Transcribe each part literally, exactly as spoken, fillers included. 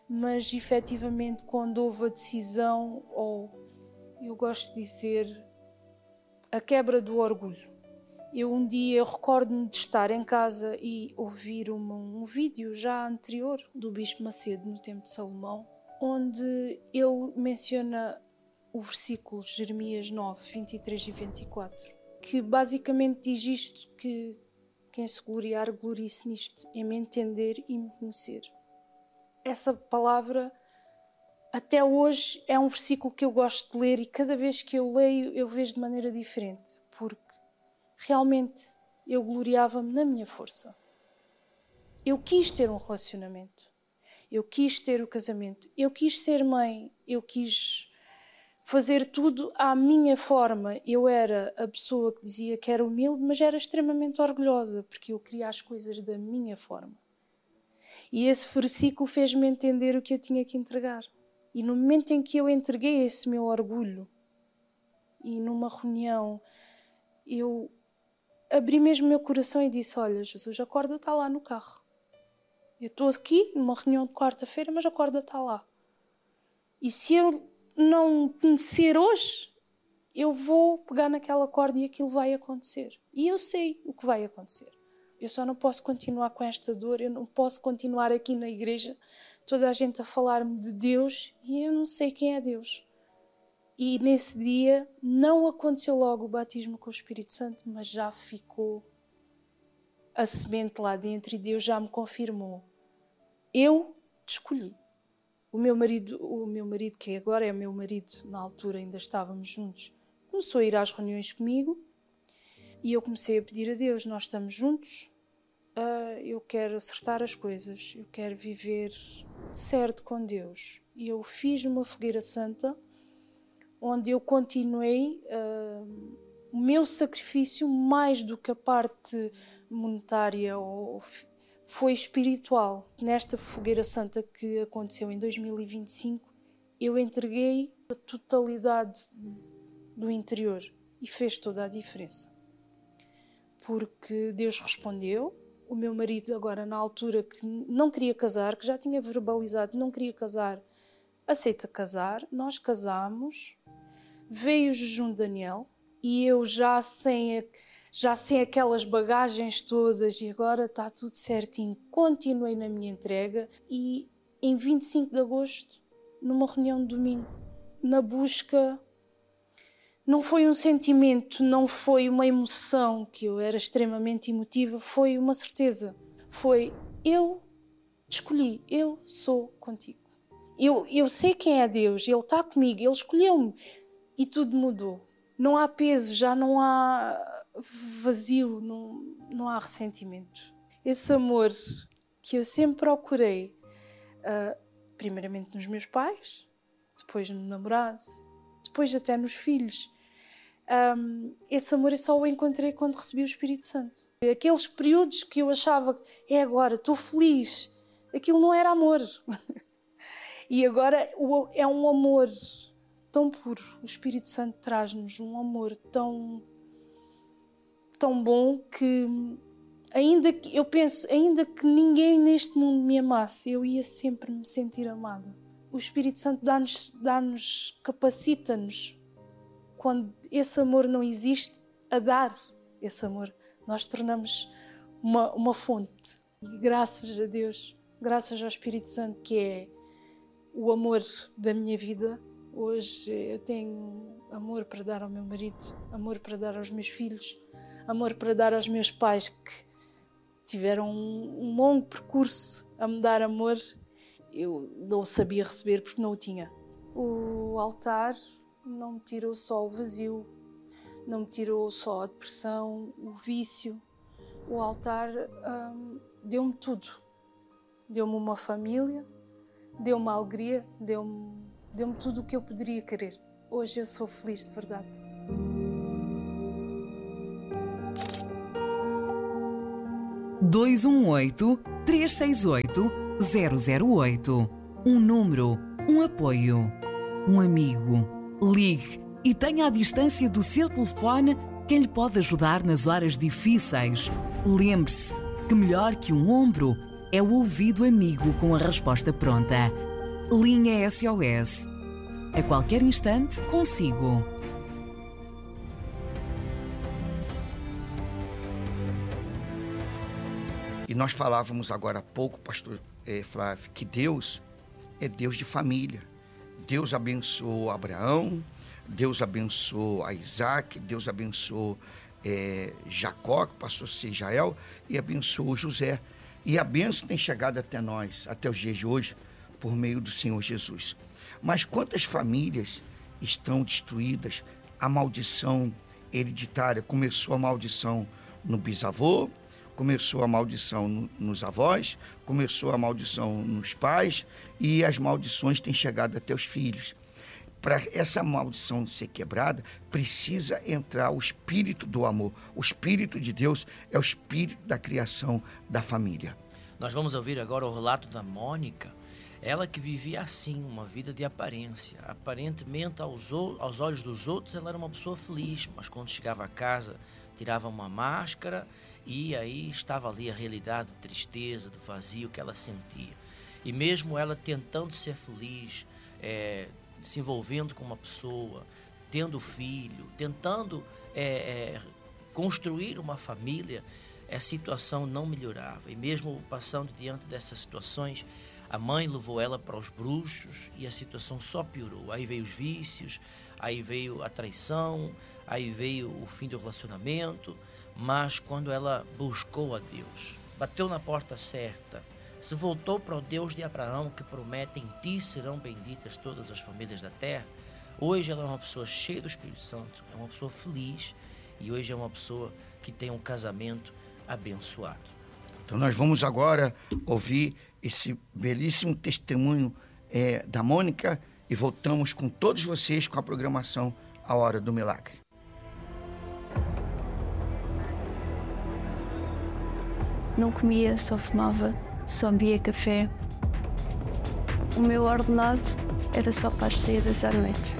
mas efetivamente quando houve a decisão, ou eu gosto de dizer, a quebra do orgulho. Eu um dia recordo-me de estar em casa e ouvir uma, um vídeo já anterior do Bispo Macedo no tempo de Salomão, onde ele menciona o versículo de Jeremias nove, vinte e três e vinte e quatro, que basicamente diz isto, que quem se gloriar, glorie-se nisto, em me entender e me conhecer. Essa palavra, até hoje, é um versículo que eu gosto de ler e cada vez que eu leio, eu vejo de maneira diferente, porque realmente eu gloriava-me na minha força. Eu quis ter um relacionamento, eu quis ter o casamento, eu quis ser mãe, eu quis fazer tudo à minha forma. Eu era a pessoa que dizia que era humilde, mas era extremamente orgulhosa, porque eu queria as coisas da minha forma. E esse versículo fez-me entender o que eu tinha que entregar. E no momento em que eu entreguei esse meu orgulho, e numa reunião, eu abri mesmo o meu coração e disse: olha, Jesus, a corda está lá no carro. Eu estou aqui numa reunião de quarta-feira, mas a corda está lá. E se eu não conhecer hoje, eu vou pegar naquela corda e aquilo vai acontecer. E eu sei o que vai acontecer. Eu só não posso continuar com esta dor, eu não posso continuar aqui na igreja, toda a gente a falar-me de Deus e eu não sei quem é Deus. E nesse dia não aconteceu logo o batismo com o Espírito Santo, mas já ficou a semente lá dentro e Deus já me confirmou. Eu te escolhi. O meu marido, o meu marido, que agora é o meu marido, na altura ainda estávamos juntos, começou a ir às reuniões comigo e eu comecei a pedir a Deus: nós estamos juntos, uh, eu quero acertar as coisas, eu quero viver certo com Deus. E eu fiz uma fogueira santa, onde eu continuei uh, o meu sacrifício, mais do que a parte monetária ou foi espiritual. Nesta fogueira santa que aconteceu em dois mil e vinte e cinco, eu entreguei a totalidade do interior e fez toda a diferença. Porque Deus respondeu. O meu marido, agora na altura que não queria casar, que já tinha verbalizado não queria casar, aceita casar. Nós casámos, veio o jejum de Daniel e eu já sem a Já sem aquelas bagagens todas e agora está tudo certinho. Continuei na minha entrega e em vinte e cinco de agosto, numa reunião de domingo, na busca, não foi um sentimento, não foi uma emoção, que eu era extremamente emotiva, foi uma certeza. Foi: eu te escolhi, eu sou contigo. Eu, eu sei quem é Deus, Ele está comigo, Ele escolheu-me e tudo mudou. Não há peso, já não há vazio, não, não há ressentimento. Esse amor que eu sempre procurei, uh, primeiramente nos meus pais, depois no namorado, depois até nos filhos, um, esse amor eu só o encontrei quando recebi o Espírito Santo. Aqueles períodos que eu achava: é agora, estou feliz, aquilo não era amor. E agora é um amor tão puro. O Espírito Santo traz-nos um amor tão tão bom que, ainda que eu penso, ainda que ninguém neste mundo me amasse, eu ia sempre me sentir amada. O Espírito Santo dá-nos, dá-nos, capacita-nos, quando esse amor não existe, a dar esse amor. Nós tornamos uma, uma fonte. E graças a Deus, graças ao Espírito Santo, que é o amor da minha vida, hoje eu tenho amor para dar ao meu marido, amor para dar aos meus filhos, amor para dar aos meus pais, que tiveram um, um longo percurso a me dar amor. Eu não o sabia receber porque não o tinha. O altar não me tirou só o vazio, não me tirou só a depressão, o vício. O altar hum, deu-me tudo. Deu-me uma família, deu-me alegria, deu-me, deu-me tudo o que eu poderia querer. Hoje eu sou feliz de verdade. dois um oito, três seis oito, zero zero oito. Um número, um apoio, um amigo. Ligue e tenha à distância do seu telefone quem lhe pode ajudar nas horas difíceis. Lembre-se que melhor que um ombro é o ouvido amigo com a resposta pronta. Linha S O S. A qualquer instante, consigo. E nós falávamos agora há pouco, pastor eh, Flávio, que Deus é Deus de família. Deus abençoou Abraão, Deus abençoou a Isaac, Deus abençoou eh, Jacó, que passou a ser Israel, e abençoou José. E a bênção tem chegado até nós, até os dias de hoje, por meio do Senhor Jesus. Mas quantas famílias estão destruídas? A maldição hereditária, começou a maldição no bisavô, começou a maldição no, nos avós, começou a maldição nos pais, e as maldições têm chegado até os filhos. Para essa maldição ser quebrada, precisa entrar o espírito do amor. O espírito de Deus é o espírito da criação da família. Nós vamos ouvir agora o relato da Mônica, ela que vivia assim, uma vida de aparência. Aparentemente, aos, aos olhos dos outros, ela era uma pessoa feliz, mas quando chegava a casa, tirava uma máscara e aí estava ali a realidade de tristeza, do vazio que ela sentia. E mesmo ela tentando ser feliz, é, se envolvendo com uma pessoa, tendo filho, tentando é, é, construir uma família, a situação não melhorava. E mesmo passando diante dessas situações, a mãe levou ela para os bruxos e a situação só piorou. Aí veio os vícios, aí veio a traição, aí veio o fim do relacionamento. Mas quando ela buscou a Deus, bateu na porta certa, se voltou para o Deus de Abraão, que promete: em ti serão benditas todas as famílias da terra, hoje ela é uma pessoa cheia do Espírito Santo, é uma pessoa feliz, e hoje é uma pessoa que tem um casamento abençoado. Então nós vamos agora ouvir esse belíssimo testemunho é, da Mônica e voltamos com todos vocês com a programação A Hora do Milagre. Não comia, só fumava, só bebia café. O meu ordenado era só para as saídas à noite.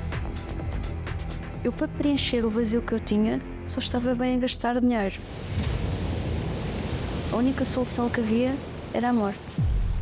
Eu, para preencher o vazio que eu tinha, só estava bem a gastar dinheiro. A única solução que havia era a morte.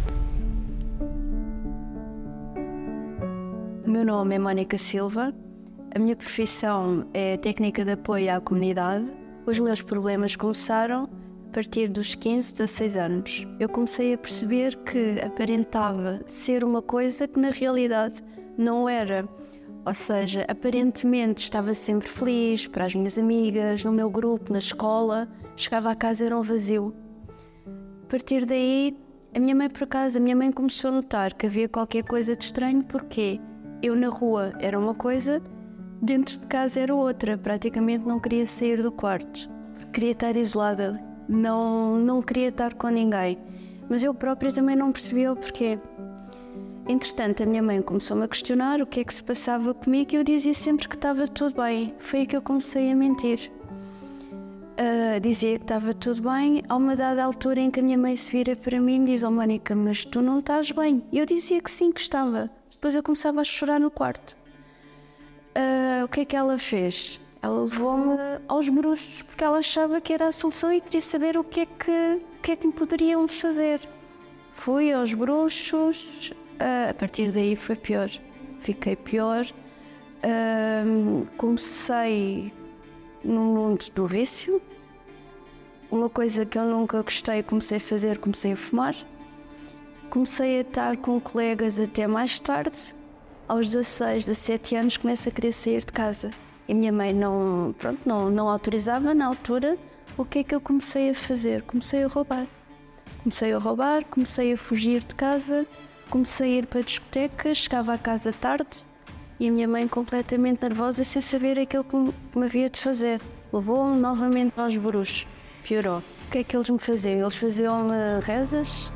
O meu nome é Mônica Silva, a minha profissão é técnica de apoio à comunidade. Os meus problemas começaram a partir dos quinze, dezasseis anos. Eu comecei a perceber que aparentava ser uma coisa que na realidade não era. Ou seja, aparentemente estava sempre feliz para as minhas amigas, no meu grupo, na escola. Chegava a casa, era um vazio. A partir daí, a minha mãe, por acaso, a minha mãe começou a notar que havia qualquer coisa de estranho, porque eu na rua era uma coisa, dentro de casa era outra. Praticamente não queria sair do quarto, queria estar isolada, não, não queria estar com ninguém. Mas eu própria também não percebia o porquê. Entretanto, a minha mãe começou-me a questionar o que é que se passava comigo e eu dizia sempre que estava tudo bem. Foi aí que eu comecei a mentir. Uh, dizia que estava tudo bem. Há uma dada altura em que a minha mãe se vira para mim e diz: "Oh Mônica, mas tu não estás bem?" E eu dizia que sim, que estava. Depois eu começava a chorar no quarto. Uh, o que é que ela fez? Ela levou-me aos bruxos, porque ela achava que era a solução e queria saber o que é que, o que é que me poderiam fazer. Fui aos bruxos, uh, a partir daí foi pior. Fiquei pior. Uh, comecei no mundo do vício. Uma coisa que eu nunca gostei, comecei a fazer, comecei a fumar. Comecei a estar com colegas até mais tarde. Aos dezasseis, dezassete anos, começo a querer sair de casa. E a minha mãe não, pronto, não, não autorizava na altura. O que é que eu comecei a fazer? Comecei a roubar. Comecei a roubar, comecei a fugir de casa, comecei a ir para discotecas, chegava a casa tarde e a minha mãe completamente nervosa, sem saber aquilo que me havia de fazer. Levou-me novamente aos bruxos. Piorou. O que é que eles me faziam? Eles faziam-me rezas.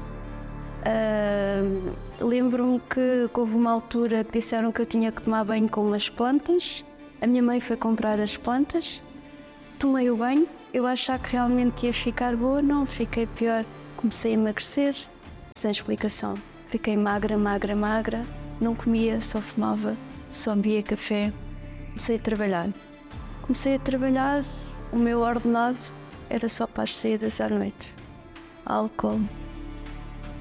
Uh, lembro-me que houve uma altura que disseram que eu tinha que tomar banho com umas plantas. A minha mãe foi comprar as plantas. Tomei o banho. Eu achava que realmente ia ficar boa. Não, fiquei pior. Comecei a emagrecer, sem explicação. Fiquei magra, magra, magra. Não comia, só fumava, só bebia café. Comecei a trabalhar. Comecei a trabalhar, o meu ordenado era só para as saídas à noite. Álcool.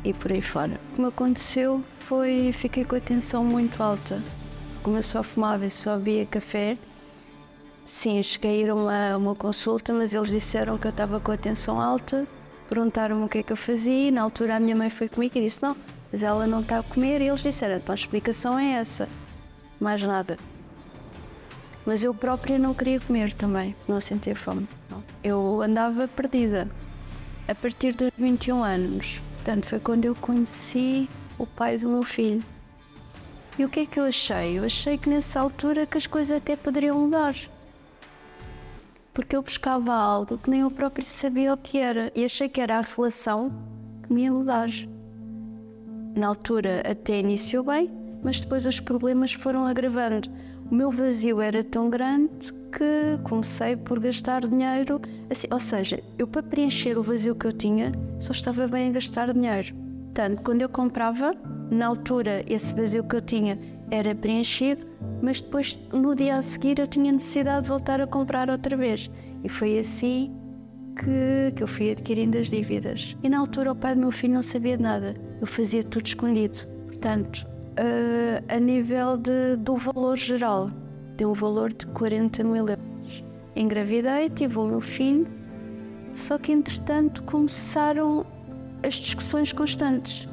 e por aí fora. O que me aconteceu foi, fiquei com a tensão muito alta. Como eu só fumava e só bebia café, sim, cheguei a ir a uma, uma consulta, mas eles disseram que eu estava com a tensão alta, perguntaram-me o que é que eu fazia, e na altura a minha mãe foi comigo e disse, não, mas ela não está a comer, e eles disseram, então a explicação é essa, mais nada. Mas eu própria não queria comer também, não sentia fome. Não. Eu andava perdida. A partir dos vinte e um anos, portanto, foi quando eu conheci o pai do meu filho. E o que é que eu achei? Eu achei que nessa altura que as coisas até poderiam mudar. Porque eu buscava algo que nem eu própria sabia o que era. E achei que era a relação que me ia mudar. Na altura até iniciou bem, mas depois os problemas foram agravando. O meu vazio era tão grande que comecei por gastar dinheiro. Assim, ou seja, eu para preencher o vazio que eu tinha, só estava bem a gastar dinheiro. Portanto, quando eu comprava, na altura esse vazio que eu tinha era preenchido, mas depois no dia a seguir eu tinha necessidade de voltar a comprar outra vez. E foi assim que, que eu fui adquirindo as dívidas. E na altura o pai do meu filho não sabia de nada, eu fazia tudo escondido. Portanto, uh, a nível de, do valor geral, de um valor de quarenta mil euros. Engravidei, tive o meu filho, só que entretanto começaram as discussões constantes.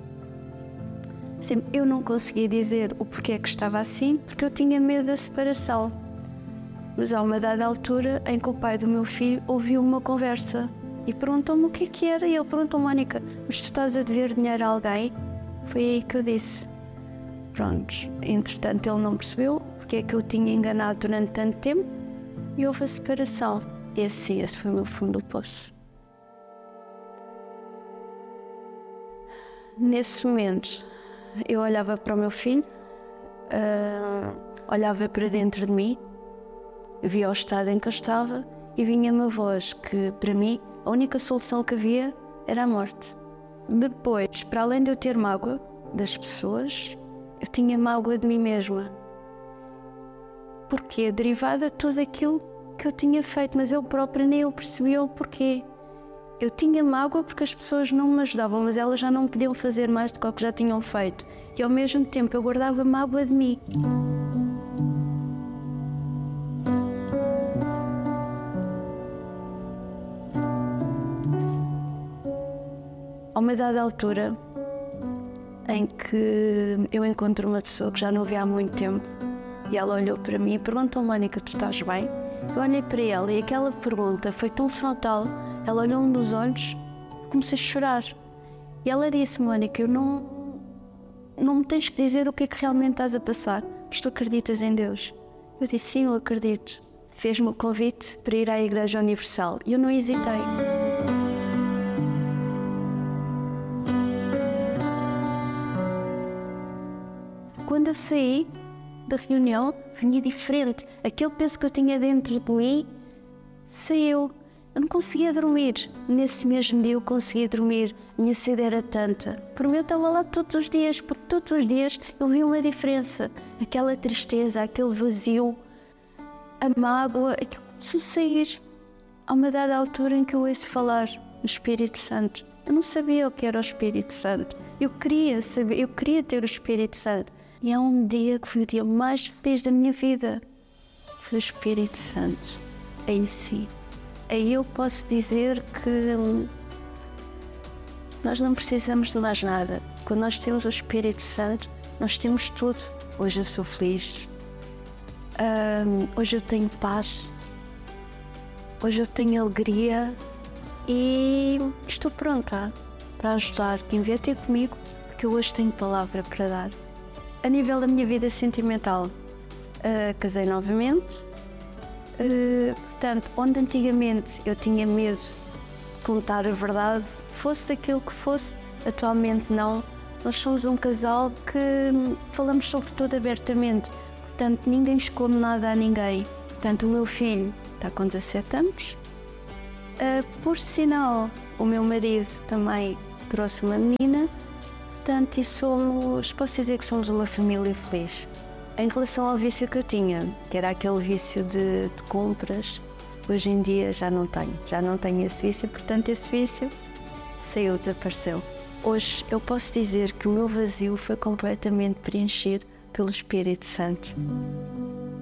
Sim, eu não conseguia dizer o porquê que estava assim, porque eu tinha medo da separação. Mas há uma dada altura em que o pai do meu filho ouviu uma conversa e perguntou-me o que é que era, e ele perguntou, Mónica, mas tu estás a dever dinheiro a alguém? Foi aí que eu disse. Prontos, entretanto ele não percebeu porque é que eu tinha enganado durante tanto tempo e houve a separação. Esse sim, esse foi o meu fundo do poço. Nesse momento, eu olhava para o meu filho, uh, olhava para dentro de mim, via o estado em que eu estava e vinha uma voz que, para mim, a única solução que havia era a morte. Depois, para além de eu ter mágoa das pessoas, eu tinha mágoa de mim mesma. Porquê? Derivada de tudo aquilo que eu tinha feito, mas eu própria nem eu percebia o porquê. Eu tinha mágoa porque as pessoas não me ajudavam, mas elas já não podiam fazer mais do que o que já tinham feito. E ao mesmo tempo eu guardava mágoa de mim. A uma dada altura em que eu encontro uma pessoa que já não via há muito tempo e ela olhou para mim e perguntou, Mónica, tu estás bem? Eu olhei para ela e aquela pergunta foi tão frontal, ela olhou-me nos olhos e comecei a chorar. E ela disse, Mónica, eu não, não me tens que dizer o que é que realmente estás a passar, que tu acreditas em Deus. Eu disse, sim, eu acredito. Fez-me o convite para ir à Igreja Universal e eu não hesitei. Quando eu saí da reunião, vinha diferente. Aquele peso que eu tinha dentro de mim saiu. Eu não conseguia dormir. Nesse mesmo dia eu conseguia dormir. A minha sede era tanta. Por mim eu estava lá todos os dias, porque todos os dias eu via uma diferença. Aquela tristeza, aquele vazio, a mágoa, aquilo começou a sair. Há uma dada altura em que eu ouço falar no Espírito Santo. Eu não sabia o que era o Espírito Santo. Eu queria saber, eu queria ter o Espírito Santo. E há um dia que foi o dia mais feliz da minha vida. Foi o Espírito Santo. Aí sim. Aí eu posso dizer que hum, nós não precisamos de mais nada. Quando nós temos o Espírito Santo, nós temos tudo. Hoje eu sou feliz. Hum, hoje eu tenho paz. Hoje eu tenho alegria. E estou pronta para ajudar quem vier ter comigo, porque eu hoje tenho palavra para dar. A nível da minha vida sentimental, uh, casei novamente, uh, portanto, onde antigamente eu tinha medo de contar a verdade, fosse daquilo que fosse, atualmente não. Nós somos um casal que falamos sobre tudo abertamente, portanto, ninguém esconde nada a ninguém. Portanto, o meu filho está com dezassete anos, uh, por sinal, o meu marido também trouxe uma menina. Portanto, e somos, posso dizer que somos uma família feliz. Em relação ao vício que eu tinha, que era aquele vício de, de compras, hoje em dia já não tenho. Já não tenho esse vício, portanto esse vício saiu, desapareceu. Hoje eu posso dizer que o meu vazio foi completamente preenchido pelo Espírito Santo.